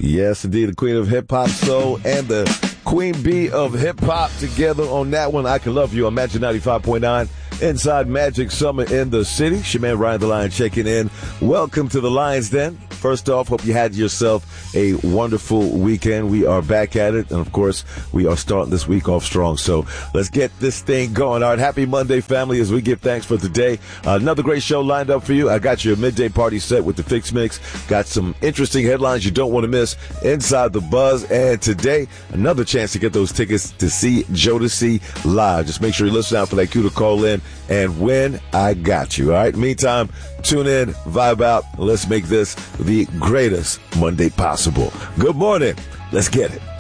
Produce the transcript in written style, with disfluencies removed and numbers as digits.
Yes, indeed. The queen of hip-hop soul and the queen bee of hip-hop together on that one. I Can Love You on Magic 95.9 inside Magic Summer in the city. It's your man Ryan the Lion checking in. Welcome to the Lions Den. First off, hope you had yourself a wonderful weekend. We are back at it. And, of course, we are starting this week off strong. So let's get this thing going. All right, happy Monday, family, as we give thanks for today. Another great show lined up for you. I got your midday party set with the Fix Mix. Got some interesting headlines you don't want to miss inside the Buzz. And today, another chance to get those tickets to see Jodeci live. Just make sure you listen out for that cue to call in and win. I got you. All right, meantime, tune in, vibe out. Let's make this the greatest Monday possible. Good morning. Let's get it.